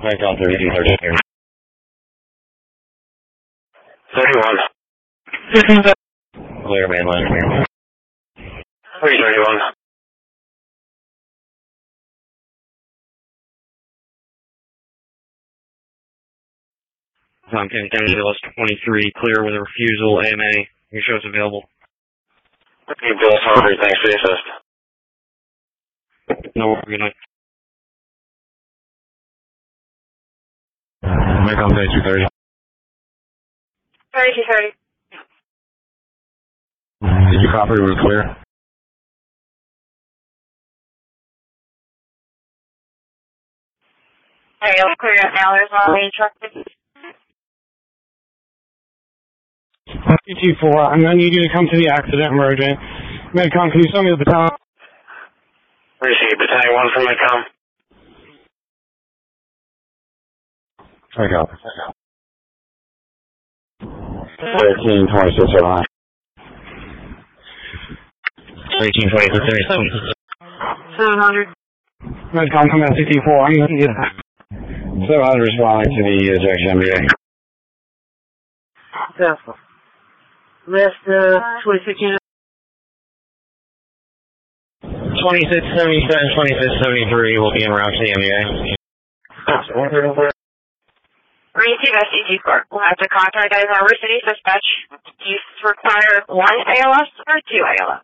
Back on 1330. 31. Clear mainland. 331. Tom King, Bill 23, clear with a refusal, AMA. Your show's available. Okay, Bill, sorry, thanks for the assist. No, good night. Back on 3230. 3230. Did you copy? It was clear. Alright, I'll clear it now. There's no main truck. 224, I'm going to need you to come to the accident emergent. Medcom, can you show me the baton? Receive battalion 1 from Medcom. I got it. 132609. 132637. 700. Medcom, come at 64, I'm going to need that. 700 responding to the ejection MBA. Successful. Rest 2615. 2677, 2673 will be en route to the MBA. Receive SCG Court. We'll have to contact Harbor City Dispatch. Do you require 1 ALS or 2 ALS?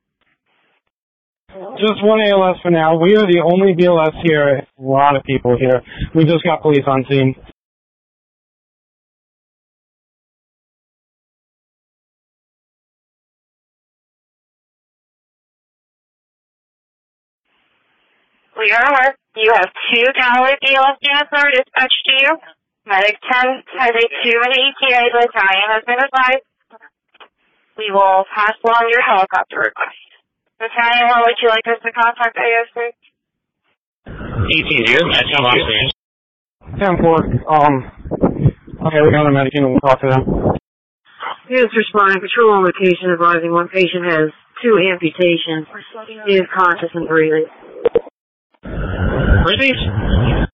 Just 1 ALS for now. We are the only BLS here. A lot of people here. We just got police on scene. We are aware. You have 2 Galley BLS units that are dispatched to you. Medic 10 has a 2-minute ETA. The battalion has been advised. We will pass along your helicopter request. Battalion, what would you like us to contact AOC? 18-0, that's how long it 10-4, okay, we got a medic and we'll talk to them. Units responding, patrol on location advising one patient has 2 amputations. He is conscious and breathing. Breathing?